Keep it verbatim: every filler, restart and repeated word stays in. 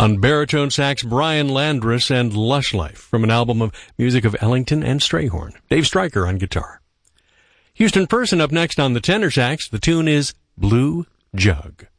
On baritone sax, Brian Landrus and Lush Life from an album of music of Ellington and Strayhorn. Dave Stryker on guitar. Houston Person up next on the tenor sax. The tune is Blue Jug.